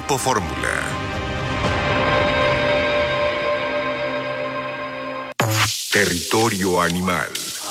Grupo Fórmula. Territorio animal.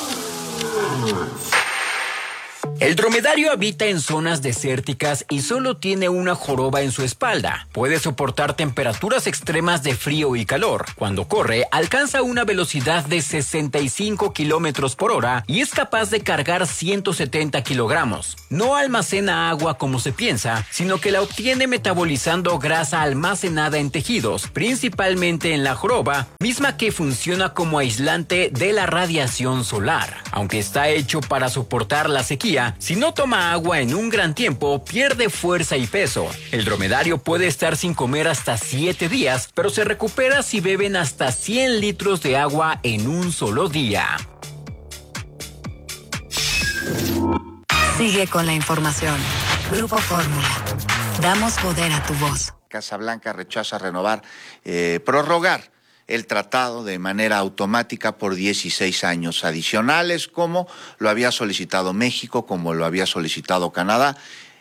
El dromedario habita en zonas desérticas y solo tiene una joroba en su espalda. Puede soportar temperaturas extremas de frío y calor. Cuando corre, alcanza una velocidad de 65 kilómetros por hora y es capaz de cargar 170 kilogramos. No almacena agua como se piensa, sino que la obtiene metabolizando grasa almacenada en tejidos, principalmente en la joroba, misma que funciona como aislante de la radiación solar. Aunque está hecho para soportar la sequía, si no toma agua en un gran tiempo, pierde fuerza y peso. El dromedario puede estar sin comer hasta 7 días, pero se recupera si beben hasta 100 litros de agua en un solo día. Sigue con la información. Grupo Fórmula. Damos poder a tu voz. Casa Blanca rechaza prorrogar el tratado de manera automática por 16 años adicionales, como lo había solicitado México, como lo había solicitado Canadá.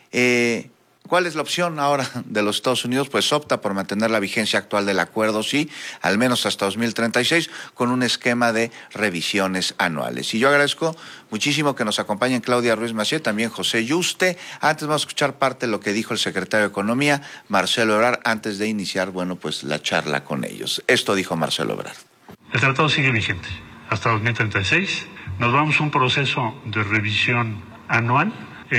¿Cuál es la opción ahora de los Estados Unidos? Pues opta por mantener la vigencia actual del acuerdo, sí, al menos hasta 2036, con un esquema de revisiones anuales. Y yo agradezco muchísimo que nos acompañen Claudia Ruiz Massieu, también José Yuste. Antes vamos a escuchar parte de lo que dijo el secretario de Economía, Marcelo Ebrard, antes de iniciar, pues la charla con ellos. Esto dijo Marcelo Ebrard. El tratado sigue vigente hasta 2036. Nos vamos a un proceso de revisión anual.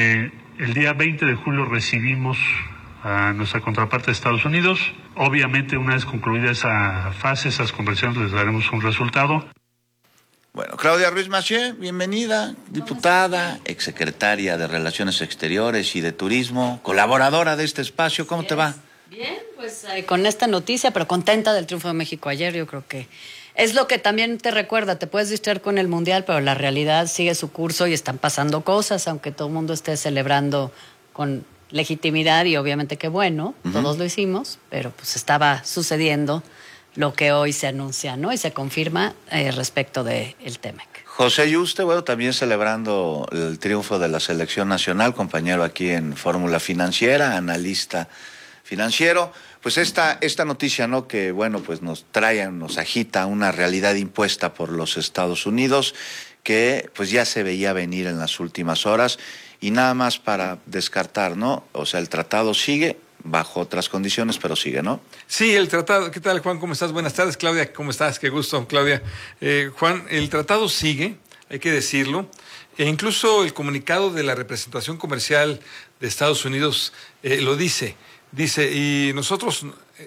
El día 20 de julio recibimos a nuestra contraparte de Estados Unidos. Obviamente, una vez concluida esa fase, esas conversaciones, les daremos un resultado. Bueno, Claudia Ruiz Massieu, bienvenida, diputada, exsecretaria de Relaciones Exteriores y de Turismo, colaboradora de este espacio. ¿Cómo te va? Bien, pues con esta noticia, pero contenta del triunfo de México ayer. Yo creo que es lo que también te recuerda, te puedes distraer con el Mundial, pero la realidad sigue su curso y están pasando cosas, aunque todo el mundo esté celebrando con legitimidad y obviamente que bueno, todos lo hicimos, pero pues estaba sucediendo lo que hoy se anuncia, ¿no? Y se confirma respecto del TEMEC. José Yuste, también celebrando el triunfo de la selección nacional, compañero aquí en Fórmula Financiera, analista financiero. Pues esta noticia, ¿no? Que pues nos agita una realidad impuesta por los Estados Unidos que pues ya se veía venir en las últimas horas, y nada más para descartar, ¿no? O sea, el tratado sigue bajo otras condiciones, pero sigue, ¿no? Sí, el tratado. ¿Qué tal, Juan? ¿Cómo estás? Buenas tardes, Claudia. ¿Cómo estás? Qué gusto, Claudia. Juan, el tratado sigue, hay que decirlo. E incluso el comunicado de la representación comercial de Estados Unidos lo dice. Dice, y nosotros,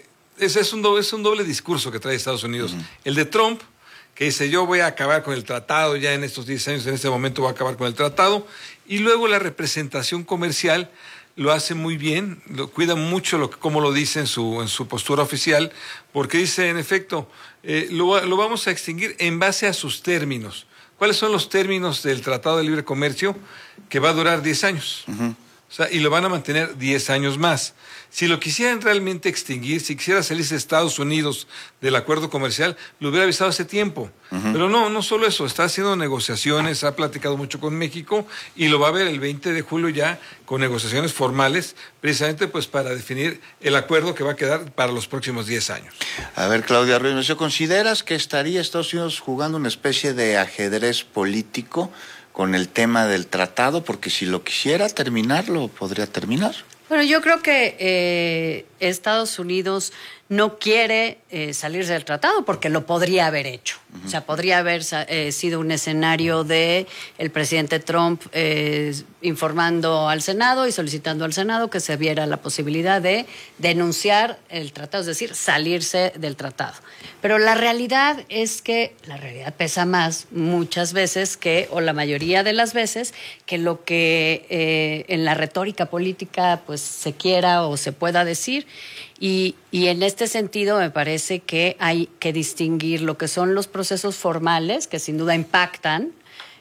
es un doble discurso que trae Estados Unidos. El de Trump, que dice, yo voy a acabar con el tratado, ya en estos 10 años, en este momento voy a acabar con el tratado. Y luego la representación comercial lo hace muy bien, lo cuida mucho como lo dice en su postura oficial, porque dice, en efecto, lo vamos a extinguir en base a sus términos. ¿Cuáles son los términos del Tratado de Libre Comercio? Que va a durar 10 años. O sea, y lo van a mantener 10 años más. Si lo quisieran realmente extinguir, si quisiera salirse Estados Unidos del acuerdo comercial, lo hubiera avisado hace tiempo. Pero no solo eso, está haciendo negociaciones, ha platicado mucho con México y lo va a ver el 20 de julio ya con negociaciones formales, precisamente pues para definir el acuerdo que va a quedar para los próximos 10 años. A ver, Claudia Ruiz, ¿consideras que estaría Estados Unidos jugando una especie de ajedrez político con el tema del tratado? Porque si lo quisiera terminar, lo podría terminar. Bueno, yo creo que Estados Unidos no quiere salirse del tratado porque lo podría haber hecho. O sea, podría haber sido un escenario de el presidente Trump informando al Senado y solicitando al Senado que se viera la posibilidad de denunciar el tratado, es decir, salirse del tratado. Pero la realidad es que la realidad pesa más muchas veces o la mayoría de las veces, que lo que en la retórica política pues se quiera o se pueda decir. Y en este sentido me parece que hay que distinguir lo que son los procesos formales, que sin duda impactan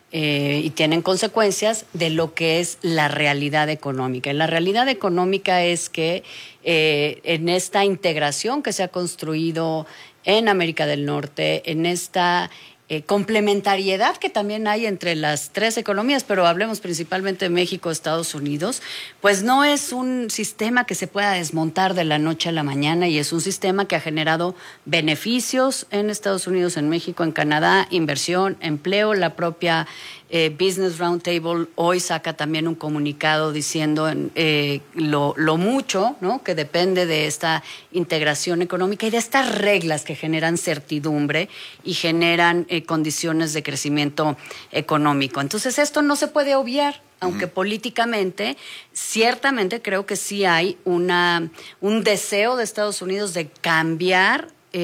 y tienen consecuencias, de lo que es la realidad económica. Y la realidad económica es que en esta integración que se ha construido en América del Norte, en esta complementariedad que también hay entre las tres economías, pero hablemos principalmente de México, Estados Unidos, pues no es un sistema que se pueda desmontar de la noche a la mañana y es un sistema que ha generado beneficios en Estados Unidos, en México, en Canadá, inversión, empleo. La propia Business Roundtable hoy saca también un comunicado diciendo lo mucho, ¿no?, que depende de esta integración económica y de estas reglas que generan certidumbre y generan condiciones de crecimiento económico. Entonces esto no se puede obviar, aunque políticamente, ciertamente creo que sí hay un deseo de Estados Unidos de cambiar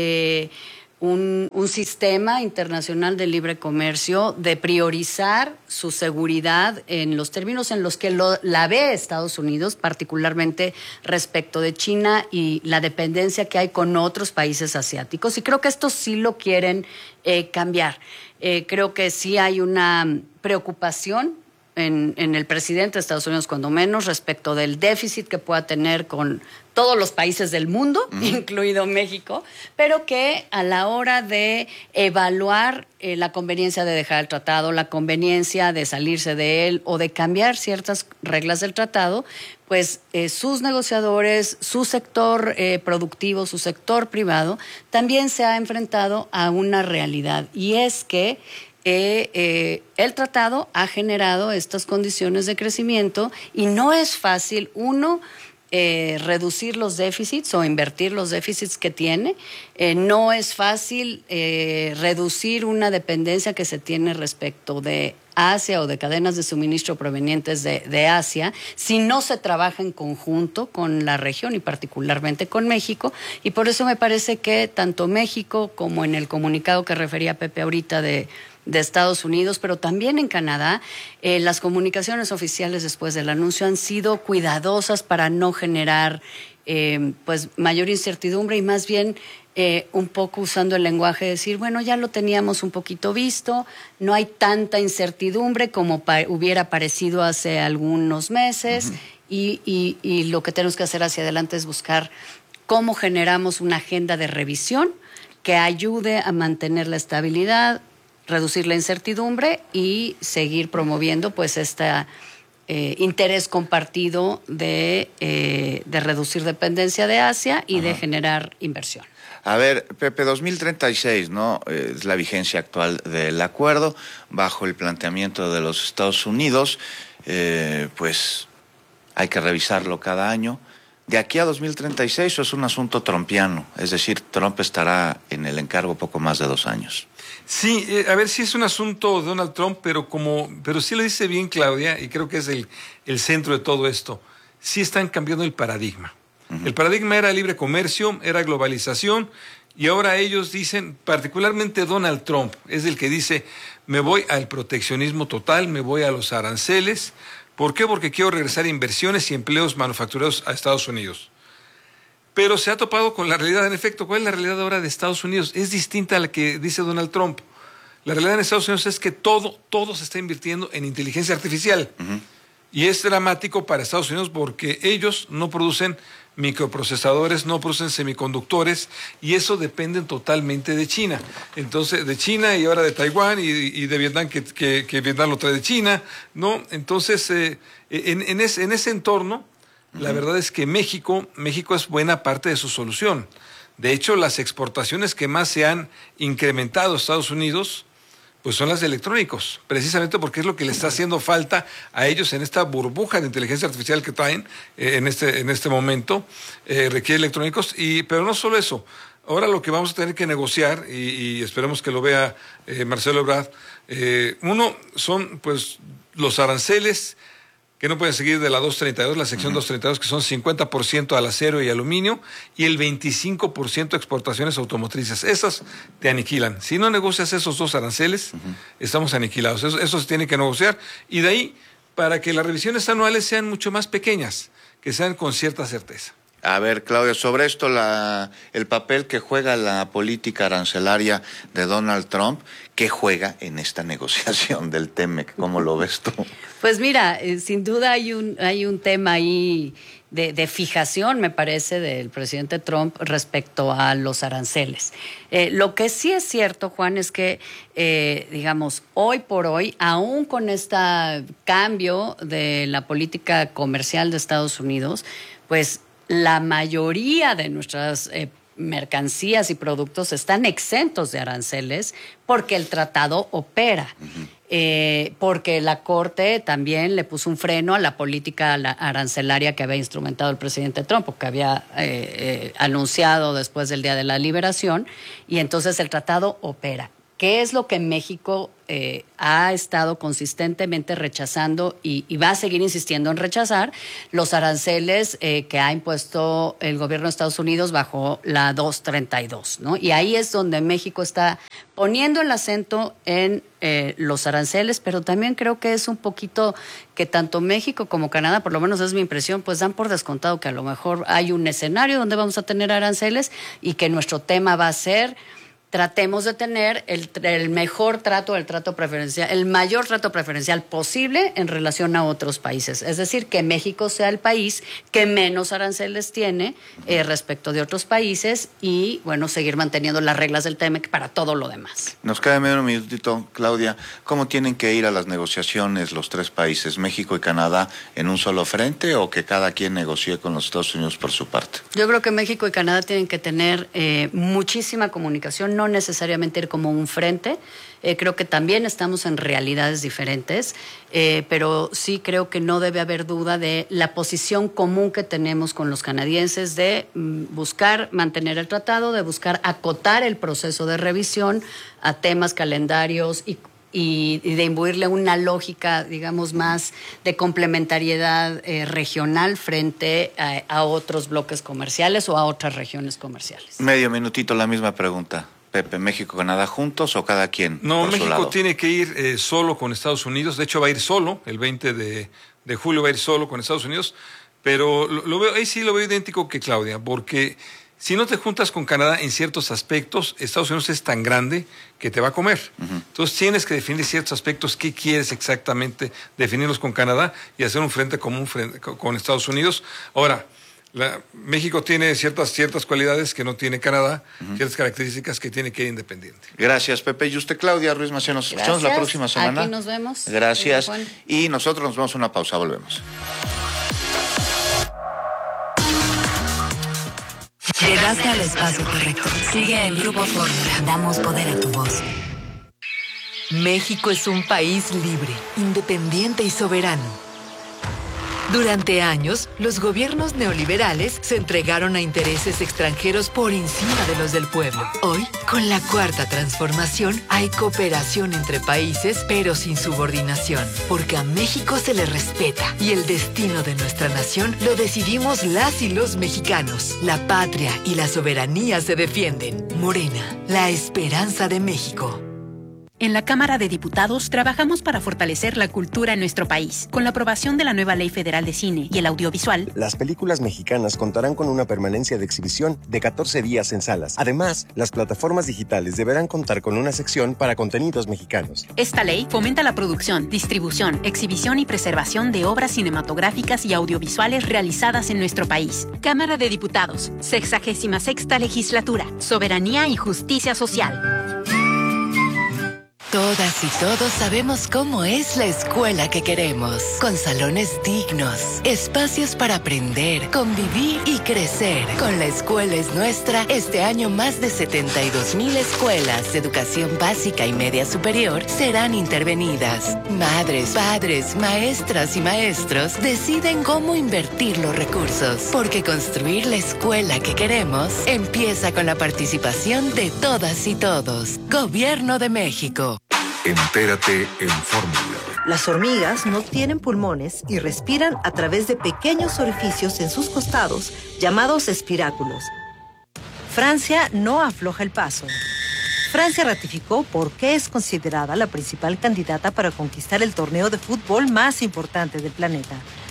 un sistema internacional de libre comercio, de priorizar su seguridad en los términos en los que la ve Estados Unidos, particularmente respecto de China y la dependencia que hay con otros países asiáticos. Y creo que esto sí lo quieren cambiar. Creo que sí hay una preocupación en el presidente de Estados Unidos, cuando menos, respecto del déficit que pueda tener con todos los países del mundo, incluido México, pero que a la hora de evaluar la conveniencia de dejar el tratado, la conveniencia de salirse de él o de cambiar ciertas reglas del tratado, pues sus negociadores, su sector productivo, su sector privado, también se ha enfrentado a una realidad, y es que el tratado ha generado estas condiciones de crecimiento y no es fácil, reducir los déficits o invertir los déficits que tiene. No es fácil reducir una dependencia que se tiene respecto de Asia o de cadenas de suministro provenientes de Asia, si no se trabaja en conjunto con la región y particularmente con México. Y por eso me parece que tanto México como en el comunicado que refería Pepe ahorita de Estados Unidos, pero también en Canadá, las comunicaciones oficiales después del anuncio han sido cuidadosas para no generar pues mayor incertidumbre y más bien un poco usando el lenguaje de decir, bueno, ya lo teníamos un poquito visto, no hay tanta incertidumbre como hubiera parecido hace algunos meses, y lo que tenemos que hacer hacia adelante es buscar cómo generamos una agenda de revisión que ayude a mantener la estabilidad, reducir la incertidumbre y seguir promoviendo pues este interés compartido de reducir dependencia de Asia y de generar inversión. A ver, Pepe, 2036, ¿no? Es la vigencia actual del acuerdo, bajo el planteamiento de los Estados Unidos, pues hay que revisarlo cada año. De aquí a 2036 eso es un asunto trumpiano, es decir, Trump estará en el encargo poco más de 2 años. Sí, a ver, sí es un asunto de Donald Trump, pero sí lo dice bien Claudia, y creo que es el centro de todo esto. Sí están cambiando el paradigma. El paradigma era libre comercio, era globalización, y ahora ellos dicen, particularmente Donald Trump, es el que dice, me voy al proteccionismo total, me voy a los aranceles. ¿Por qué? Porque quiero regresar inversiones y empleos manufactureros a Estados Unidos. Pero se ha topado con la realidad, en efecto. ¿Cuál es la realidad ahora de Estados Unidos? Es distinta a la que dice Donald Trump. La realidad en Estados Unidos es que todo se está invirtiendo en inteligencia artificial. Y es dramático para Estados Unidos porque ellos no producen microprocesadores, no producen semiconductores, y eso depende totalmente de China. Entonces, de China y ahora de Taiwán y de Vietnam, que Vietnam lo trae de China, ¿no? Entonces, en ese entorno, la verdad es que México es buena parte de su solución. De hecho, las exportaciones que más se han incrementado a Estados Unidos, pues son las de electrónicos, precisamente porque es lo que le está haciendo falta a ellos en esta burbuja de inteligencia artificial que traen en este momento, requiere electrónicos, pero no solo eso. Ahora lo que vamos a tener que negociar, y esperemos que lo vea Marcelo Ebrard, uno son pues los aranceles que no pueden seguir de la 232, la sección 232, que son 50% al acero y aluminio, y el 25% exportaciones automotrices. Esas te aniquilan. Si no negocias esos dos aranceles, estamos aniquilados. Eso se tiene que negociar, y de ahí, para que las revisiones anuales sean mucho más pequeñas, que sean con cierta certeza. A ver, Claudia, sobre esto, el papel que juega la política arancelaria de Donald Trump, ¿qué juega en esta negociación del TEMEC? ¿Cómo lo ves tú? Pues mira, sin duda hay un tema ahí de fijación, me parece, del presidente Trump respecto a los aranceles. Lo que sí es cierto, Juan, es que, digamos, hoy por hoy, aún con este cambio de la política comercial de Estados Unidos, pues la mayoría de nuestras mercancías y productos están exentos de aranceles porque el tratado opera. Porque la Corte también le puso un freno a la política arancelaria que había instrumentado el presidente Trump, o que había anunciado después del Día de la Liberación, y entonces el tratado opera. ¿Qué es lo que México ha estado consistentemente rechazando y va a seguir insistiendo en rechazar? Los aranceles que ha impuesto el gobierno de Estados Unidos bajo la 232, ¿no? Y ahí es donde México está poniendo el acento en los aranceles, pero también creo que es un poquito que tanto México como Canadá, por lo menos es mi impresión, pues dan por descontado que a lo mejor hay un escenario donde vamos a tener aranceles y que nuestro tema va a ser: tratemos de tener el mejor trato, el trato preferencial, el mayor trato preferencial posible en relación a otros países. Es decir, que México sea el país que menos aranceles tiene respecto de otros países y, bueno, seguir manteniendo las reglas del TEMEC para todo lo demás. Nos queda medio un minutito, Claudia. ¿Cómo tienen que ir a las negociaciones los tres países, México y Canadá, en un solo frente, o que cada quien negocie con los Estados Unidos por su parte? Yo creo que México y Canadá tienen que tener muchísima comunicación, no necesariamente ir como un frente. Creo que también estamos en realidades diferentes, pero sí creo que no debe haber duda de la posición común que tenemos con los canadienses de buscar mantener el tratado, de buscar acotar el proceso de revisión a temas, calendarios y de imbuirle una lógica, digamos, más de complementariedad regional frente a otros bloques comerciales o a otras regiones comerciales. Medio minutito, la misma pregunta. Pepe, ¿México y Canadá juntos o cada quien No, por su México lado? tiene que ir solo con Estados Unidos. De hecho, va a ir solo. El 20 de julio va a ir solo con Estados Unidos. Pero lo veo, ahí sí lo veo idéntico que Claudia, porque si no te juntas con Canadá en ciertos aspectos, Estados Unidos es tan grande que te va a comer. Entonces tienes que definir ciertos aspectos, qué quieres exactamente, definirlos con Canadá y hacer un frente común con Estados Unidos. Ahora, México tiene ciertas cualidades que no tiene Canadá, ciertas características que tiene que ir independiente. Gracias, Pepe. Y usted, Claudia Ruiz Massieu, nos escuchamos la próxima semana. Aquí nos vemos. Gracias. Y nosotros nos vamos a una pausa, volvemos. Llegaste al espacio correcto. Sigue en Grupo Fórmula. Damos poder a tu voz. México es un país libre, independiente y soberano. Durante años, los gobiernos neoliberales se entregaron a intereses extranjeros por encima de los del pueblo. Hoy, con la Cuarta Transformación, hay cooperación entre países, pero sin subordinación, porque a México se le respeta y el destino de nuestra nación lo decidimos las y los mexicanos. La patria y la soberanía se defienden. Morena, la esperanza de México. En la Cámara de Diputados trabajamos para fortalecer la cultura en nuestro país. Con la aprobación de la nueva Ley Federal de Cine y el Audiovisual, las películas mexicanas contarán con una permanencia de exhibición de 14 días en salas. Además, las plataformas digitales deberán contar con una sección para contenidos mexicanos. Esta ley fomenta la producción, distribución, exhibición y preservación de obras cinematográficas y audiovisuales realizadas en nuestro país. Cámara de Diputados, 66ª Legislatura, Soberanía y Justicia Social. Todas y todos sabemos cómo es la escuela que queremos, con salones dignos, espacios para aprender, convivir y crecer. Con La Escuela es Nuestra, este año más de 72,000 escuelas de educación básica y media superior serán intervenidas. Madres, padres, maestras y maestros deciden cómo invertir los recursos, porque construir la escuela que queremos empieza con la participación de todas y todos. Gobierno de México. Entérate en Fórmula. Las hormigas no tienen pulmones y respiran a través de pequeños orificios en sus costados, llamados espiráculos. Francia no afloja el paso. Francia ratificó por qué es considerada la principal candidata para conquistar el torneo de fútbol más importante del planeta.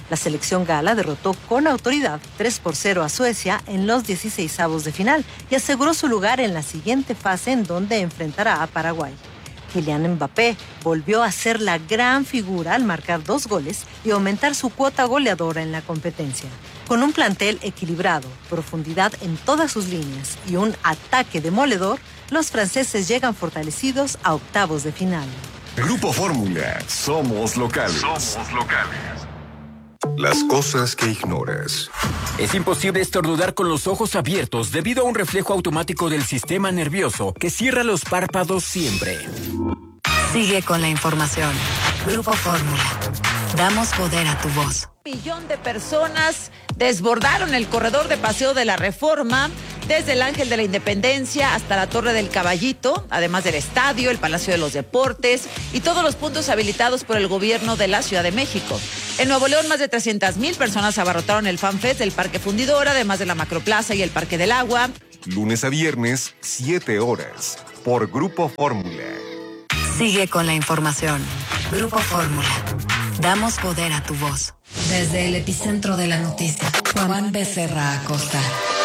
La selección gala derrotó con autoridad 3-0 a Suecia en los 16avos de final y aseguró su lugar en la siguiente fase en donde enfrentará a Paraguay. Kylian Mbappé volvió a ser la gran figura al marcar 2 goles y aumentar su cuota goleadora en la competencia. Con un plantel equilibrado, profundidad en todas sus líneas y un ataque demoledor, los franceses llegan fortalecidos a octavos de final. Grupo Fórmula. Somos locales. Somos locales. Las cosas que ignoras. Es imposible estornudar con los ojos abiertos debido a un reflejo automático del sistema nervioso que cierra los párpados siempre. Sigue con la información. Grupo Fórmula. Damos poder a tu voz. 1 millón de personas desbordaron el corredor de Paseo de la Reforma, desde el Ángel de la Independencia hasta la Torre del Caballito, además del estadio, el Palacio de los Deportes y todos los puntos habilitados por el gobierno de la Ciudad de México. En Nuevo León, más de 300,000 personas abarrotaron el FanFest del Parque Fundidora, además de la Macroplaza y el Parque del Agua. Lunes a viernes, 7 horas, por Grupo Fórmula. Sigue con la información. Grupo Fórmula. Damos poder a tu voz. Desde el epicentro de la noticia, Juan Becerra Acosta.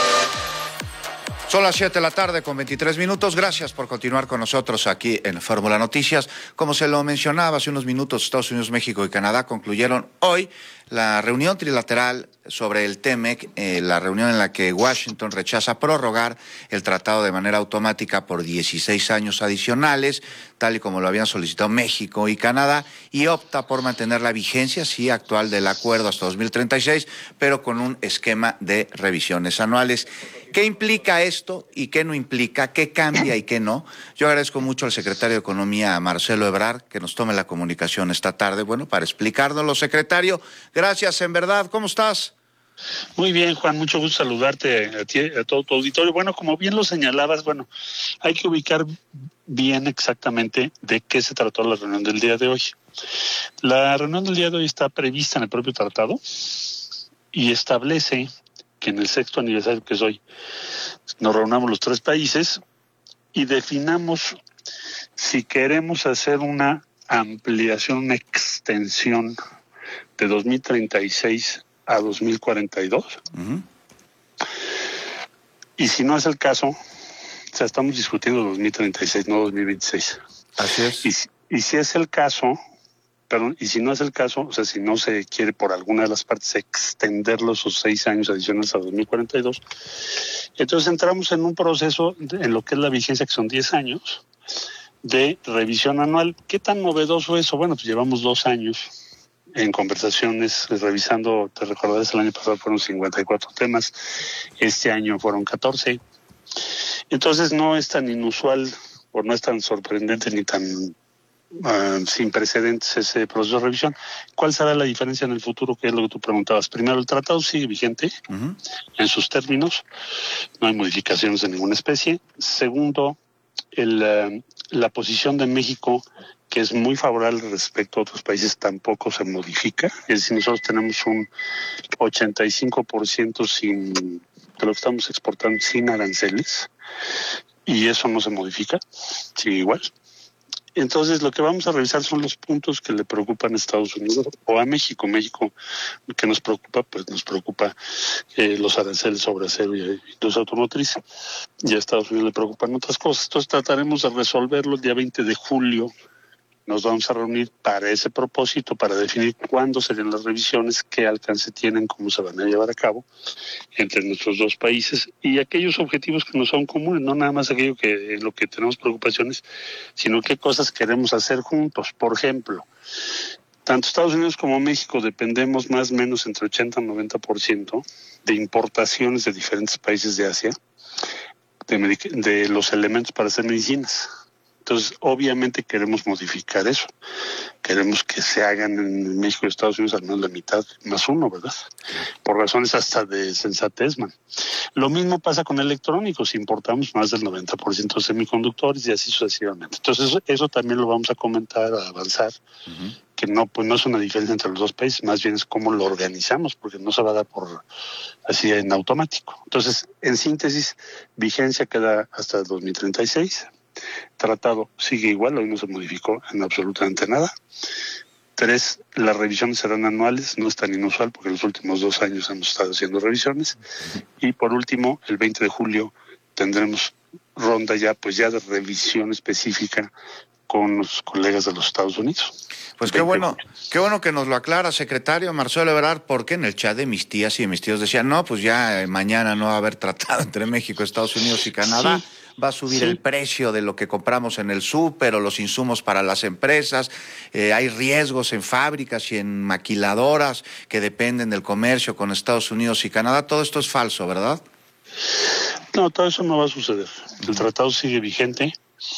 Son las 7 de la tarde con 23 minutos. Gracias por continuar con nosotros aquí en Fórmula Noticias. Como se lo mencionaba hace unos minutos, Estados Unidos, México y Canadá concluyeron hoy la reunión trilateral sobre el TEMEC, la reunión en la que Washington rechaza prorrogar el tratado de manera automática por 16 años adicionales, tal y como lo habían solicitado México y Canadá, y opta por mantener la vigencia, sí, actual del acuerdo hasta 2036, pero con un esquema de revisiones anuales. ¿Qué implica esto y qué no implica? ¿Qué cambia y qué no? Yo agradezco mucho al secretario de Economía, Marcelo Ebrard, que nos tome la comunicación esta tarde, para explicárnoslo. Secretario, gracias, en verdad. ¿Cómo estás? Muy bien, Juan, mucho gusto saludarte a ti, a todo tu auditorio. Bueno, como bien lo señalabas, hay que ubicar bien exactamente de qué se trató la reunión del día de hoy. La reunión del día de hoy está prevista en el propio tratado y establece que en el 6º aniversario, que es hoy, nos reunamos los 3 países y definamos si queremos hacer una ampliación, una extensión de 2036 a 2042. Uh-huh. Y si no es el caso, estamos discutiendo 2036, no 2026. Así es. Y si es el caso, y si no es el caso, si no se quiere por alguna de las partes extender los 6 años adicionales a 2042, entonces entramos en un proceso en lo que es la vigencia, que son 10 años, de revisión anual. ¿Qué tan novedoso es eso? Pues llevamos 2 años en conversaciones, revisando, te recordarás, el año pasado fueron 54 temas, este año fueron 14. Entonces no es tan inusual, o no es tan sorprendente ni tan sin precedentes ese proceso de revisión. ¿Cuál será la diferencia en el futuro? Que es lo que tú preguntabas. Primero, el tratado sigue vigente en sus términos, no hay modificaciones de ninguna especie. Segundo, la posición de México, que es muy favorable respecto a otros países, tampoco se modifica. Es decir, nosotros tenemos un 85% de lo que estamos exportando sin aranceles, y eso no se modifica, sigue igual. Entonces, lo que vamos a revisar son los puntos que le preocupan a Estados Unidos o a México. México, que nos preocupa, nos preocupa los aranceles sobre acero y industria automotriz. Y a Estados Unidos le preocupan otras cosas. Entonces, trataremos de resolverlo el día 20 de julio. Nos vamos a reunir para ese propósito, para definir cuándo serían las revisiones, qué alcance tienen, cómo se van a llevar a cabo entre nuestros 2 países y aquellos objetivos que nos son comunes, no nada más aquello que en lo que tenemos preocupaciones, sino qué cosas queremos hacer juntos. Por ejemplo, tanto Estados Unidos como México dependemos más o menos entre 80 y 90% de importaciones de diferentes países de Asia, de los elementos para hacer medicinas. Entonces, obviamente queremos modificar eso. Queremos que se hagan en México y Estados Unidos al menos la mitad, más 1, ¿verdad? Por razones hasta de sensatez, Lo mismo pasa con electrónicos. Importamos más del 90% de semiconductores y así sucesivamente. Entonces, eso también lo vamos a comentar, a avanzar. Uh-huh. Que no es una diferencia entre los 2 países, más bien es cómo lo organizamos, porque no se va a dar por así en automático. Entonces, en síntesis, vigencia queda hasta 2036. Tratado sigue igual, hoy no se modificó en absolutamente nada. 3, las revisiones serán anuales, no es tan inusual porque los últimos 2 años hemos estado haciendo revisiones. Y por último, el 20 de julio tendremos ronda ya de revisión específica con los colegas de los Estados Unidos. Pues qué bueno que nos lo aclara, secretario Marcelo Ebrard, porque en el chat de mis tías y de mis tíos decían, no, pues ya mañana no va a haber tratado entre México, Estados Unidos y Canadá. Sí. Va a subir el precio de lo que compramos en el súper o los insumos para las empresas. Hay riesgos en fábricas y en maquiladoras que dependen del comercio con Estados Unidos y Canadá. Todo esto es falso, ¿verdad? No, todo eso no va a suceder. El tratado sigue vigente.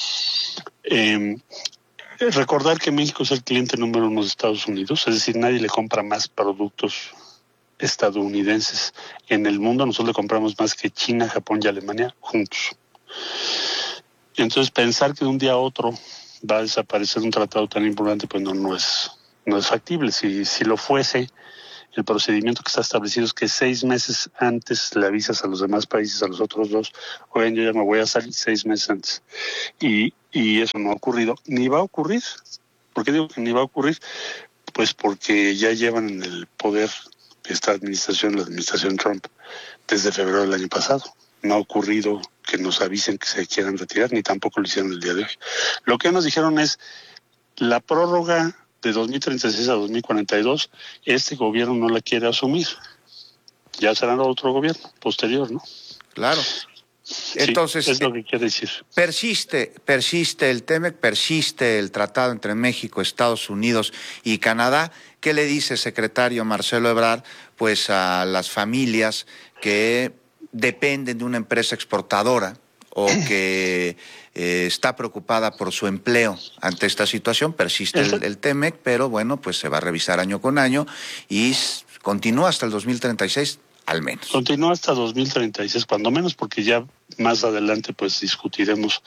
Recordar que México es el cliente número 1 de Estados Unidos, es decir, nadie le compra más productos estadounidenses en el mundo. Nosotros le compramos más que China, Japón y Alemania juntos. Entonces, pensar que de un día a otro va a desaparecer un tratado tan importante, pues no es factible. Si lo fuese, el procedimiento que está establecido es que 6 meses antes le avisas a los demás países, a los otros 2, oigan, yo ya me voy a salir 6 meses antes. Y eso no ha ocurrido, ni va a ocurrir. ¿Por qué digo que ni va a ocurrir? Pues porque ya llevan en el poder esta administración, la administración Trump, desde febrero del año pasado. No ha ocurrido que nos avisen que se quieran retirar, ni tampoco lo hicieron el día de hoy. Lo que nos dijeron es la prórroga de 2036 a 2042, este gobierno no la quiere asumir. Ya será otro gobierno posterior, ¿no? Claro. Entonces, sí, es lo que quiere decir. Persiste el TEMEC, persiste el tratado entre México, Estados Unidos y Canadá. ¿Qué le dice, secretario Marcelo Ebrard, pues a las familias que dependen de una empresa exportadora o que está preocupada por su empleo ante esta situación? Persiste el TEMEC, pero bueno, pues se va a revisar año con año y continúa hasta el 2036 al menos. Continúa hasta 2036, cuando menos, porque ya más adelante pues discutiremos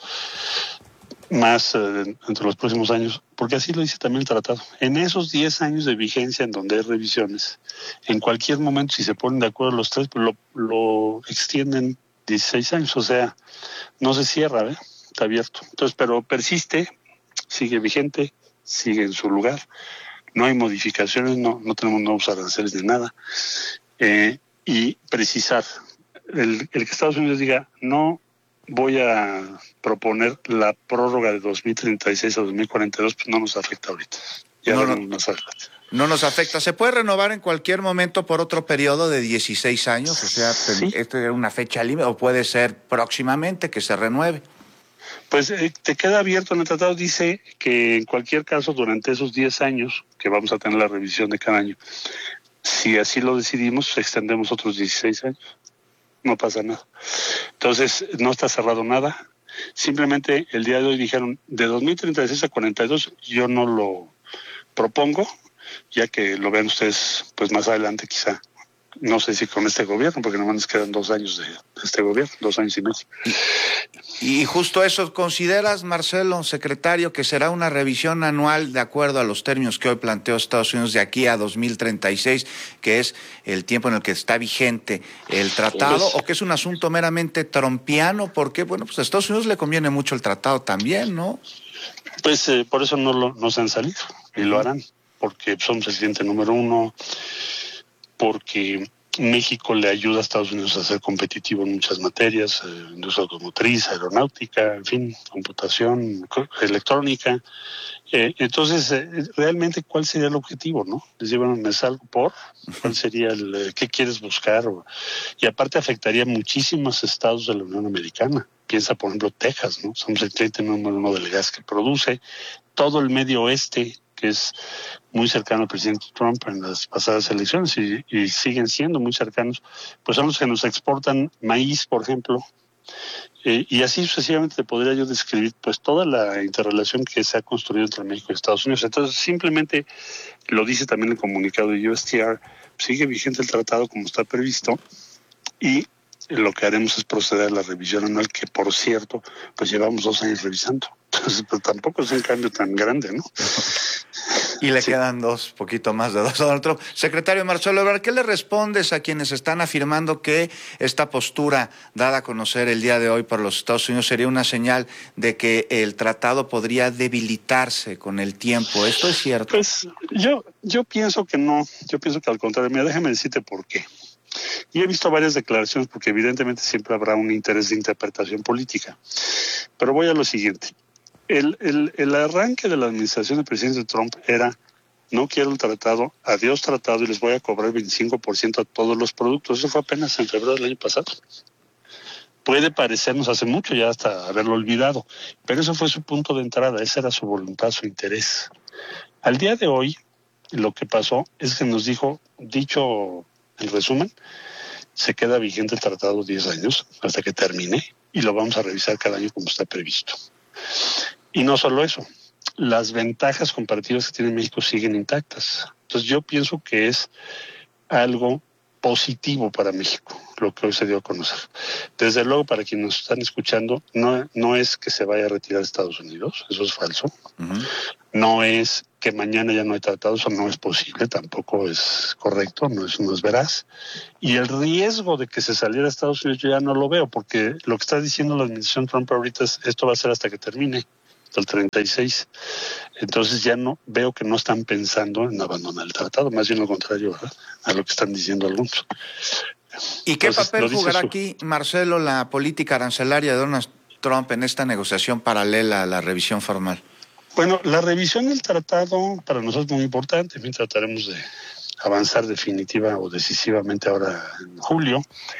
más entre los próximos años, porque así lo dice también el tratado. En esos 10 años de vigencia en donde hay revisiones, en cualquier momento, si se ponen de acuerdo los 3, pues lo extienden 16 años, o sea, no se cierra, está abierto. Entonces, pero persiste, sigue vigente, sigue en su lugar, no hay modificaciones, no tenemos nuevos aranceles de nada. Y precisar, el que Estados Unidos diga, no voy a proponer la prórroga de 2036 a 2042, pues no nos afecta ahorita. No nos afecta. ¿Se puede renovar en cualquier momento por otro periodo de 16 años? O sea, ¿sí? ¿Esto es una fecha límite o puede ser próximamente que se renueve? Pues te queda abierto en el tratado, dice que en cualquier caso durante esos 10 años, que vamos a tener la revisión de cada año, si así lo decidimos, extendemos otros 16 años. No pasa nada. Entonces, no está cerrado nada. Simplemente el día de hoy dijeron, de 2036 a 42, yo no lo propongo, ya que lo vean ustedes pues más adelante quizá. No sé si con este gobierno, porque nomás nos quedan 2 años de este gobierno, 2 años y medio. Y justo eso, ¿consideras, Marcelo, secretario, que será una revisión anual de acuerdo a los términos que hoy planteó Estados Unidos de aquí a 2036, que es el tiempo en el que está vigente el tratado, o que es un asunto meramente trumpiano? Porque, bueno, pues a Estados Unidos le conviene mucho el tratado también, ¿no? Pues por eso no se han salido, y lo harán, porque somos el cliente número 1, porque México le ayuda a Estados Unidos a ser competitivo en muchas materias, industria automotriz, aeronáutica, en fin, computación, electrónica. Entonces, realmente, ¿cuál sería el objetivo, no? Les digo, bueno, me salgo por, ¿cuál sería qué quieres buscar? Y aparte afectaría a muchísimos estados de la Unión Americana. Piensa, por ejemplo, Texas, ¿no? Somos el cliente número 1 del gas que produce. Todo el medio oeste, que es muy cercano al presidente Trump en las pasadas elecciones y siguen siendo muy cercanos, pues son los que nos exportan maíz, por ejemplo, y así sucesivamente te podría yo describir pues toda la interrelación que se ha construido entre México y Estados Unidos. Entonces simplemente lo dice también el comunicado de USTR, sigue vigente el tratado como está previsto y lo que haremos es proceder a la revisión anual, que por cierto, pues llevamos 2 años revisando. Entonces, pues tampoco es un cambio tan grande, ¿no? Y le quedan poquito más de 2 a Donald Trump. Secretario Marcelo Ebrard, ¿qué le respondes a quienes están afirmando que esta postura dada a conocer el día de hoy por los Estados Unidos sería una señal de que el tratado podría debilitarse con el tiempo? ¿Esto es cierto? Pues yo pienso que no. Yo pienso que al contrario. Mira, déjame decirte por qué. Y he visto varias declaraciones porque evidentemente siempre habrá un interés de interpretación política. Pero voy a lo siguiente. El arranque de la administración del presidente Trump era: no quiero el tratado, adiós tratado, y les voy a cobrar 25% a todos los productos. Eso fue apenas en febrero del año pasado. Puede parecernos hace mucho ya hasta haberlo olvidado, pero eso fue su punto de entrada, esa era su voluntad, su interés. Al día de hoy, lo que pasó es que nos dijo, dicho en resumen, se queda vigente el tratado 10 años hasta que termine y lo vamos a revisar cada año como está previsto. Y no solo eso, las ventajas comparativas que tiene México siguen intactas. Entonces yo pienso que es algo positivo para México, lo que hoy se dio a conocer. Desde luego, para quienes nos están escuchando, no es que se vaya a retirar Estados Unidos, eso es falso. Uh-huh. No es que mañana ya no hay tratado, eso no es posible, tampoco es correcto, no es veraz. Y el riesgo de que se saliera a Estados Unidos yo ya no lo veo, porque lo que está diciendo la administración Trump ahorita es esto va a ser hasta que termine, hasta el 36. Entonces ya no veo que no están pensando en abandonar el tratado, más bien lo contrario, ¿verdad?, a lo que están diciendo algunos. ¿Y qué papel jugará aquí, Marcelo, la política arancelaria de Donald Trump en esta negociación paralela a la revisión formal? Bueno, la revisión del tratado para nosotros es muy importante. Bien, trataremos de avanzar definitiva o decisivamente ahora en julio.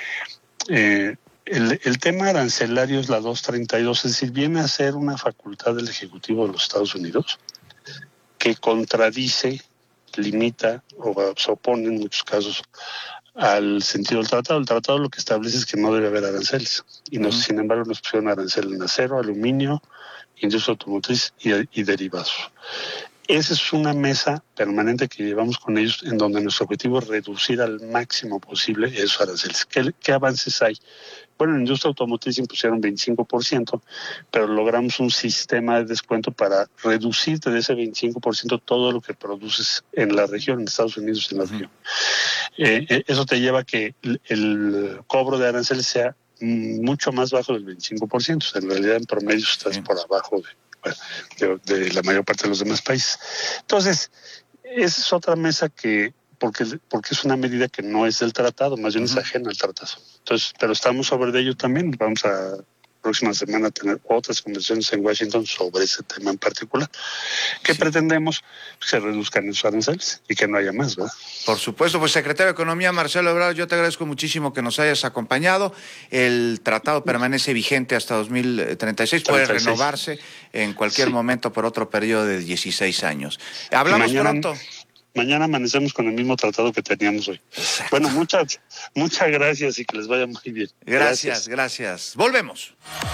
El tema arancelario es la 232, es decir, viene a ser una facultad del Ejecutivo de los Estados Unidos que contradice, limita o se opone en muchos casos al sentido del tratado. El tratado lo que establece es que no debe haber aranceles y sin embargo nos pusieron arancel en acero, aluminio, industria automotriz y derivados. Esa es una mesa permanente que llevamos con ellos en donde nuestro objetivo es reducir al máximo posible esos aranceles. ¿Qué avances hay? Bueno, en la industria automotriz impusieron 25%, pero logramos un sistema de descuento para reducir de ese 25% todo lo que produces en la región, en Estados Unidos y en la región. Eso te lleva a que el cobro de aranceles sea mucho más bajo del 25%. O sea, en realidad, en promedio, estás por abajo de la mayor parte de los demás países. Entonces, esa es otra mesa que porque es una medida que no es del tratado, más bien es ajena al tratado. Entonces, pero estamos sobre ello también. Vamos a próxima semana a tener otras conversaciones en Washington sobre ese tema en particular. ¿Qué pretendemos? Que se reduzcan esos aranceles y que no haya más, ¿verdad? Por supuesto. Pues, secretario de Economía, Marcelo Ebrard, yo te agradezco muchísimo que nos hayas acompañado. El tratado permanece vigente hasta 2036, puede renovarse en cualquier momento por otro periodo de 16 años. Hablamos pronto. Mañana amanecemos con el mismo tratado que teníamos hoy. Exacto. Bueno, muchas gracias y que les vaya muy bien. Gracias. Volvemos.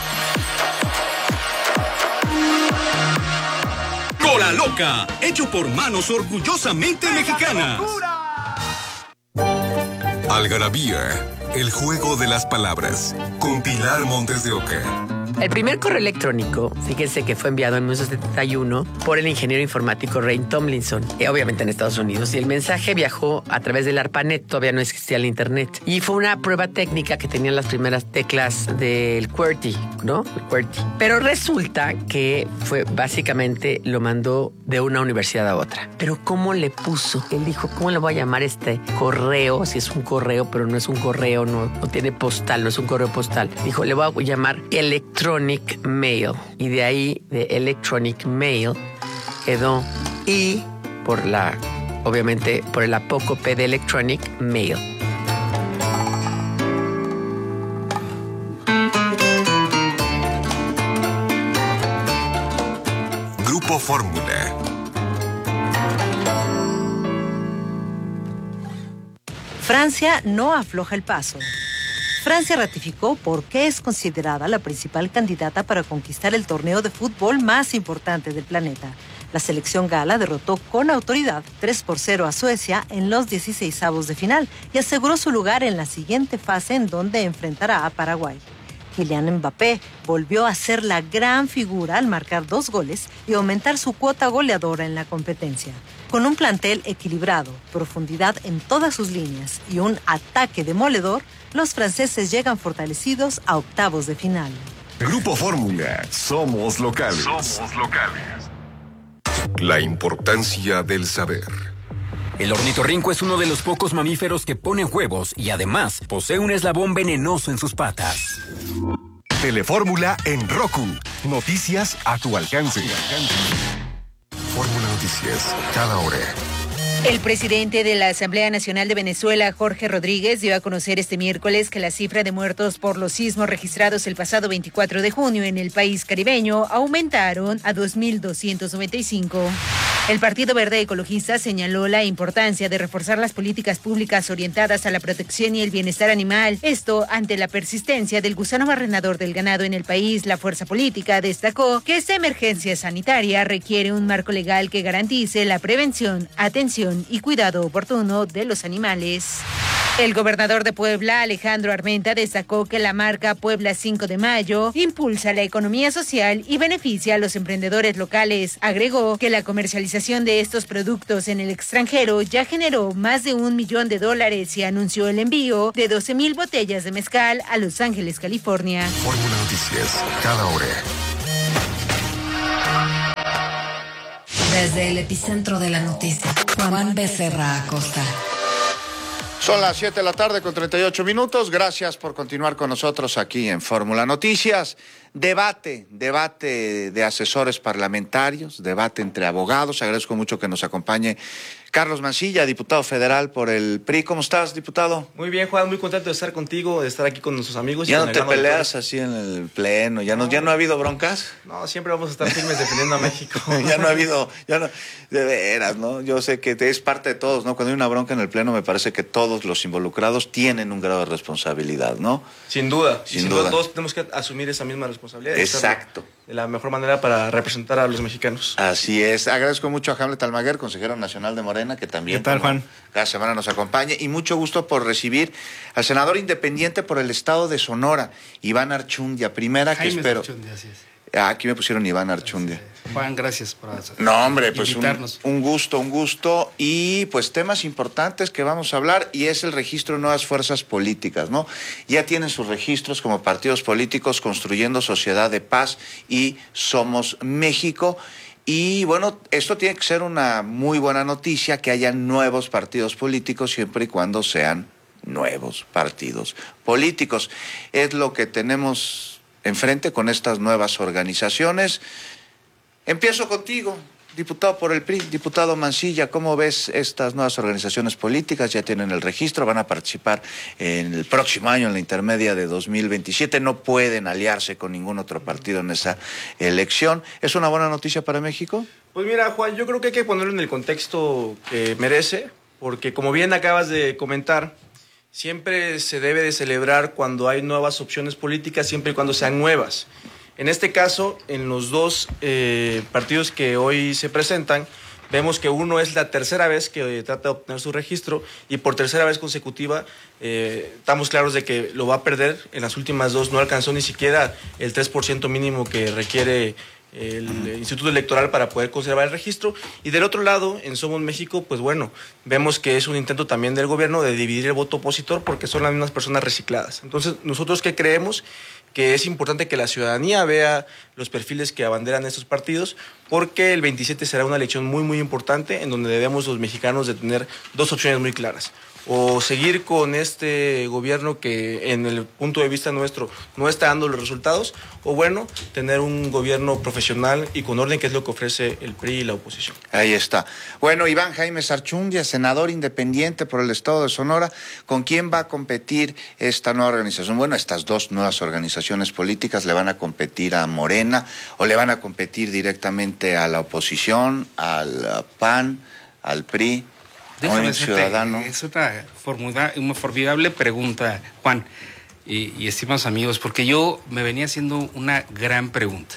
Cola Loca, hecho por manos orgullosamente mexicanas. Algarabía, el juego de las palabras, con Pilar Montes de Oca. El primer correo electrónico, fíjense que fue enviado en 1971 por el ingeniero informático Ray Tomlinson, obviamente en Estados Unidos, y el mensaje viajó a través del ARPANET, todavía no existía el internet, y fue una prueba técnica que tenían las primeras teclas del QWERTY, ¿no? El QWERTY. Pero resulta que fue básicamente lo mandó de una universidad a otra. Pero ¿cómo le puso? Él dijo, ¿cómo le voy a llamar este correo? Si es un correo, pero no es un correo, no tiene postal, no es un correo postal. Dijo, le voy a llamar Electronic Mail, y de ahí de Electronic Mail quedó y obviamente por el apócope de Electronic Mail. Grupo Fórmula. Francia no afloja el paso. Francia ratificó por qué es considerada la principal candidata para conquistar el torneo de fútbol más importante del planeta. La selección gala derrotó con autoridad 3-0 a Suecia en los 16avos de final y aseguró su lugar en la siguiente fase en donde enfrentará a Paraguay. Kylian Mbappé volvió a ser la gran figura al marcar 2 goles y aumentar su cuota goleadora en la competencia. Con un plantel equilibrado, profundidad en todas sus líneas y un ataque demoledor, los franceses llegan fortalecidos a octavos de final. Grupo Fórmula, somos locales. Somos locales. La importancia del saber. El ornitorrinco es uno de los pocos mamíferos que pone huevos y además posee un eslabón venenoso en sus patas. Telefórmula en Roku. Noticias a tu alcance. Fórmula Noticias, cada hora. El presidente de la Asamblea Nacional de Venezuela, Jorge Rodríguez, dio a conocer este miércoles que la cifra de muertos por los sismos registrados el pasado 24 de junio en el país caribeño aumentaron a 2.295. El Partido Verde Ecologista señaló la importancia de reforzar las políticas públicas orientadas a la protección y el bienestar animal. Esto ante la persistencia del gusano barrenador del ganado en el país. La fuerza política destacó que esta emergencia sanitaria requiere un marco legal que garantice la prevención, atención y cuidado oportuno de los animales. El gobernador de Puebla, Alejandro Armenta, destacó que la marca Puebla 5 de Mayo impulsa la economía social y beneficia a los emprendedores locales. Agregó que la comercialización de estos productos en el extranjero ya generó más de $1 millón y anunció el envío de 12,000 botellas de mezcal a Los Ángeles, California. Fórmula Noticias, cada hora. Desde el epicentro de la noticia, Juan Becerra Acosta. Son las 7 de la tarde con 38 minutos. Gracias por continuar con nosotros aquí en Fórmula Noticias. Debate de asesores parlamentarios, debate entre abogados. Agradezco mucho que nos acompañe Carlos Mancilla, diputado federal por el PRI. ¿Cómo estás, diputado? Muy bien, Juan, muy contento de estar contigo, de estar aquí con nuestros amigos. ¿Ya no te peleas así en el pleno? ¿Ya no ha habido broncas? No, siempre vamos a estar firmes defendiendo a México. De veras, ¿no? Yo sé que es parte de todos, ¿no? Cuando hay una bronca en el pleno, me parece que todos los involucrados tienen un grado de responsabilidad, ¿no? Sin duda. Todos tenemos que asumir esa misma responsabilidad. Exacto. De la mejor manera para representar a los mexicanos. Así es. Agradezco mucho a Hamlet Almaguer, consejero nacional de Morena, que también ¿Qué tal, Juan? Cada semana nos acompañe. Y mucho gusto por recibir al senador independiente por el estado de Sonora, Iván Archundia. Primera que espero. Archundia, así es. Aquí me pusieron Iván Archundia. Juan, gracias por No, hombre, pues invitarnos. un gusto. Y pues temas importantes que vamos a hablar, y es el registro de nuevas fuerzas políticas, ¿no? Ya tienen sus registros como partidos políticos, Construyendo Sociedad de Paz y Somos México. Y bueno, esto tiene que ser una muy buena noticia, que haya nuevos partidos políticos siempre y cuando sean nuevos partidos políticos. Es lo que tenemos enfrente con estas nuevas organizaciones. Empiezo contigo, diputado por el PRI, diputado Mancilla. ¿Cómo ves estas nuevas organizaciones políticas? Ya tienen el registro, van a participar en el próximo año, en la intermedia de 2027. No pueden aliarse con ningún otro partido en esa elección. ¿Es una buena noticia para México? Pues mira, Juan, yo creo que hay que ponerlo en el contexto que merece, porque como bien acabas de comentar, siempre se debe de celebrar cuando hay nuevas opciones políticas, siempre y cuando sean nuevas. En este caso, en los dos partidos que hoy se presentan, vemos que uno es la tercera vez que trata de obtener su registro y por tercera vez consecutiva estamos claros de que lo va a perder. En las últimas dos no alcanzó ni siquiera el 3% mínimo que requiere el Instituto Electoral para poder conservar el registro. Y del otro lado, en Somos México, pues bueno, vemos que es un intento también del gobierno de dividir el voto opositor porque son las mismas personas recicladas. Entonces, nosotros ¿qué creemos? Que es importante que la ciudadanía vea los perfiles que abanderan estos partidos, porque el 27 será una elección muy, muy importante en donde debemos los mexicanos de tener dos opciones muy claras. O seguir con este gobierno que en el punto de vista nuestro no está dando los resultados, o bueno, tener un gobierno profesional y con orden, que es lo que ofrece el PRI y la oposición. Ahí está. Bueno, Iván Jaime Archundia, senador independiente por el estado de Sonora, ¿con quién va a competir esta nueva organización? Bueno, estas dos nuevas organizaciones políticas, ¿le van a competir a Morena o le van a competir directamente a la oposición, al PAN, al PRI? Déjame Ciudadano. Es una formidable pregunta, Juan y estimados amigos, porque yo me venía haciendo una gran pregunta.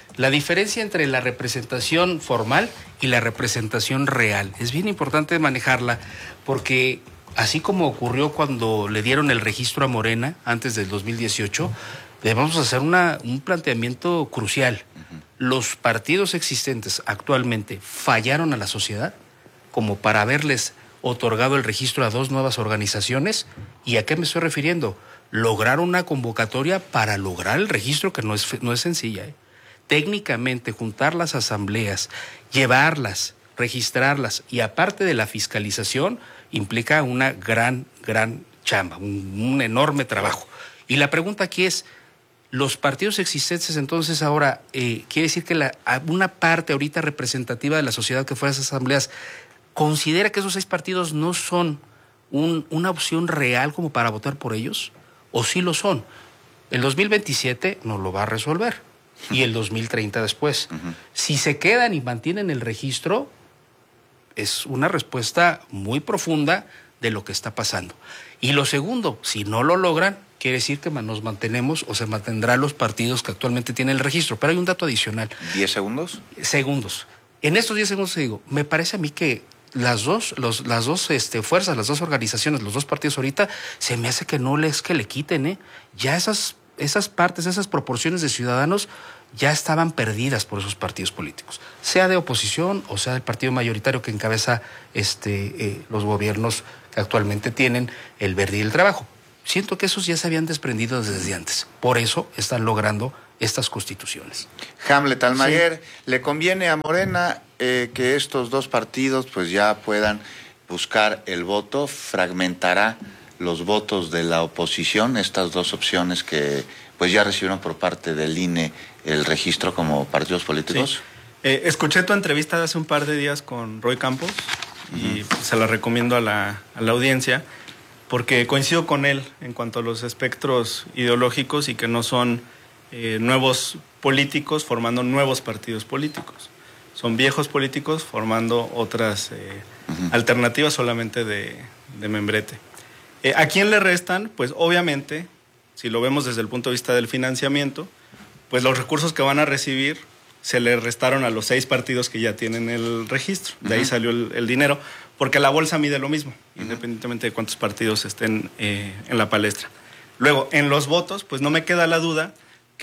La diferencia entre la representación formal y la representación real es bien importante manejarla, porque así como ocurrió cuando le dieron el registro a Morena antes del 2018, debemos hacer un planteamiento crucial. Los partidos existentes actualmente fallaron a la sociedad como para haberles otorgado el registro a 2 nuevas organizaciones. ¿Y a qué me estoy refiriendo? Lograr una convocatoria para lograr el registro, que no es sencilla. Técnicamente, juntar las asambleas, llevarlas, registrarlas, y aparte de la fiscalización, implica una gran chamba, un enorme trabajo. Y la pregunta aquí es, los partidos existentes entonces ahora, quiere decir que una parte ahorita representativa de la sociedad que fuera a esas asambleas considera que esos 6 partidos no son una opción real como para votar por ellos, o sí lo son. El 2027 no lo va a resolver, y el 2030 después. Si se quedan y mantienen el registro, es una respuesta muy profunda de lo que está pasando. Y lo segundo, si no lo logran, quiere decir que nos mantenemos o se mantendrán los partidos que actualmente tienen el registro. Pero hay un dato adicional. ¿10 segundos? Segundos. En estos 10 segundos te digo, me parece a mí que las dos fuerzas, las dos organizaciones, los dos partidos ahorita, se me hace que no les que le quiten, ya esas partes, esas proporciones de ciudadanos ya estaban perdidas por esos partidos políticos, sea de oposición o sea del partido mayoritario que encabeza los gobiernos que actualmente tienen el Verde y el Trabajo. Siento que esos ya se habían desprendido desde antes, por eso están logrando estas constituciones. Hamlet Almaguer, sí. ¿Le conviene a Morena que estos 2 partidos pues ya puedan buscar el voto? ¿Fragmentará los votos de la oposición, estas 2 opciones que pues ya recibieron por parte del INE el registro como partidos políticos? Sí. Escuché tu entrevista de hace un par de días con Roy Campos y se la recomiendo a la audiencia, porque coincido con él en cuanto a los espectros ideológicos y que no son nuevos políticos formando nuevos partidos políticos. Son viejos políticos formando otras alternativas solamente de membrete. ¿A quién le restan? Pues obviamente, si lo vemos desde el punto de vista del financiamiento, pues los recursos que van a recibir se le restaron a los 6 partidos que ya tienen el registro. De ahí salió el dinero, porque la bolsa mide lo mismo, independientemente de cuántos partidos estén en la palestra. Luego, en los votos, pues no me queda la duda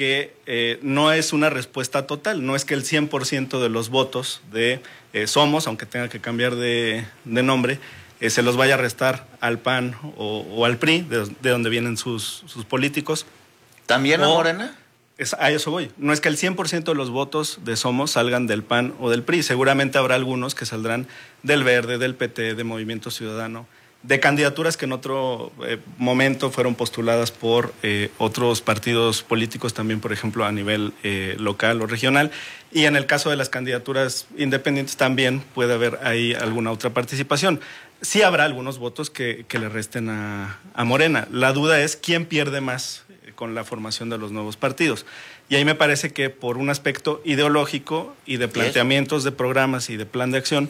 que no es una respuesta total, no es que el 100% de los votos de Somos, aunque tenga que cambiar de nombre, se los vaya a restar al PAN o al PRI, de donde vienen sus políticos. ¿También a Morena? A eso voy. No es que el 100% de los votos de Somos salgan del PAN o del PRI. Seguramente habrá algunos que saldrán del Verde, del PT, de Movimiento Ciudadano, de candidaturas que en otro momento fueron postuladas por otros partidos políticos también, por ejemplo, a nivel local o regional. Y en el caso de las candidaturas independientes también puede haber ahí alguna otra participación. Sí habrá algunos votos que le resten a Morena. La duda es quién pierde más con la formación de los nuevos partidos. Y ahí me parece que por un aspecto ideológico y de planteamientos de programas y de plan de acción,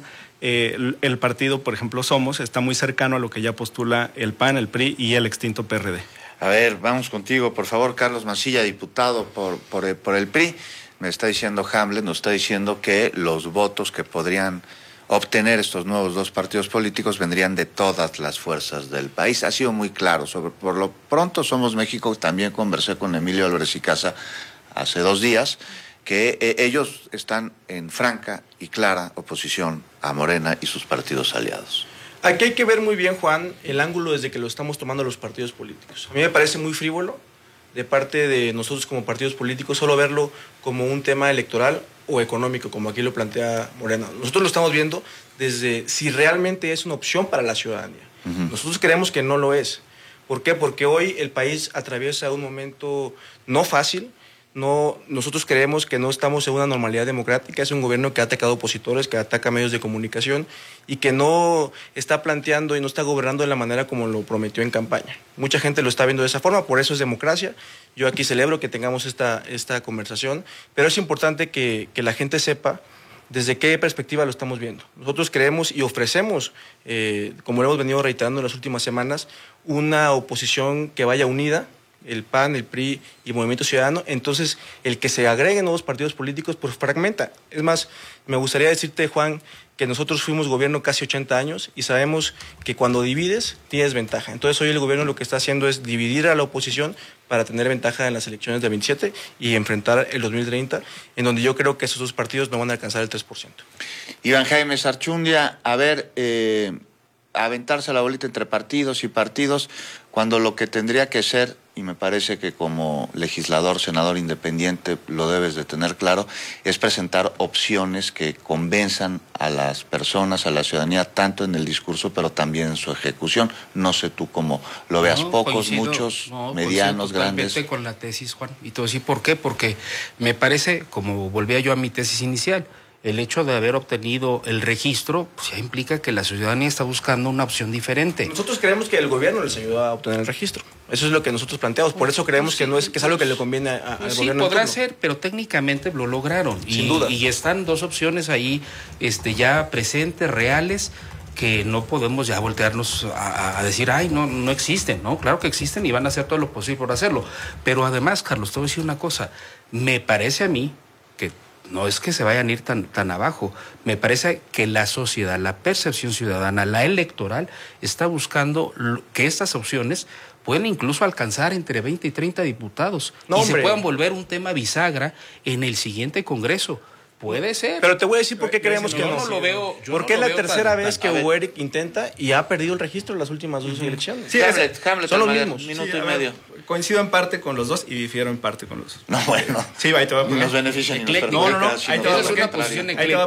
el partido, por ejemplo, Somos, está muy cercano a lo que ya postula el PAN, el PRI y el extinto PRD. A ver, vamos contigo, por favor, Carlos Mancilla, diputado por el PRI. Me está diciendo Hamlet, nos está diciendo que los votos que podrían obtener estos nuevos 2 partidos políticos vendrían de todas las fuerzas del país. Ha sido muy claro. Por lo pronto, Somos México, también conversé con Emilio Álvarez y Casa hace 2 días, que ellos están en franca y clara oposición a Morena y sus partidos aliados. Aquí hay que ver muy bien, Juan, el ángulo desde que lo estamos tomando los partidos políticos. A mí me parece muy frívolo de parte de nosotros como partidos políticos solo verlo como un tema electoral o económico, como aquí lo plantea Morena. Nosotros lo estamos viendo desde si realmente es una opción para la ciudadanía. Nosotros creemos que no lo es. ¿Por qué? Porque hoy el país atraviesa un momento no fácil. Nosotros creemos que no estamos en una normalidad democrática. Es un gobierno que ha atacado opositores, que ataca medios de comunicación y que no está planteando y no está gobernando de la manera como lo prometió en campaña. Mucha gente lo está viendo de esa forma, por eso es democracia. Yo aquí celebro que tengamos esta conversación, pero es importante que la gente sepa desde qué perspectiva lo estamos viendo. Nosotros creemos y ofrecemos, como lo hemos venido reiterando en las últimas semanas, una oposición que vaya unida, el PAN, el PRI y Movimiento Ciudadano, entonces el que se agreguen nuevos partidos políticos pues fragmenta. Es más, me gustaría decirte, Juan, que nosotros fuimos gobierno casi 80 años y sabemos que cuando divides tienes ventaja. Entonces hoy el gobierno lo que está haciendo es dividir a la oposición para tener ventaja en las elecciones del 27 y enfrentar el 2030, en donde yo creo que esos dos partidos no van a alcanzar el 3%. Iván Jaime Sarchundia, a ver, aventarse la bolita entre partidos y partidos, cuando lo que tendría que ser, y me parece que como legislador, senador independiente lo debes de tener claro, es presentar opciones que convenzan a las personas, a la ciudadanía, tanto en el discurso, pero también en su ejecución. No sé tú cómo lo veas, pocos, muchos, medianos, grandes. Con la tesis, Juan, y te voy a decir por qué, porque me parece, como volvía yo a mi tesis inicial, el hecho de haber obtenido el registro pues ya implica que la ciudadanía está buscando una opción diferente. Nosotros creemos que el gobierno les ayudó a obtener el registro. Eso es lo que nosotros planteamos. Por eso creemos que no es que es algo que le conviene al gobierno. Sí, podrá ser, pero técnicamente lo lograron. Sin duda. Y están dos opciones ahí ya presentes, reales, que no podemos ya voltearnos a decir, ay, no existen, ¿no? Claro que existen y van a hacer todo lo posible por hacerlo. Pero además, Carlos, te voy a decir una cosa. Me parece a mí que no es que se vayan a ir tan abajo. Me parece que la sociedad, la percepción ciudadana, la electoral, está buscando que estas opciones pueden incluso alcanzar entre 20 y 30 diputados se puedan volver un tema bisagra en el siguiente Congreso. Puede ser. Pero te voy a decir por qué creemos que no. No lo veo. Porque es la tercera vez que Hugo Eric intenta y ha perdido el registro en las últimas dos elecciones. Sí, Hamlet, son los mismos. Minuto y medio. Coincido en parte con los dos y difiero en parte con los dos. No, bueno. Sí, ahí te va a poner. Nos benefician y nos No. Ahí te va a poner.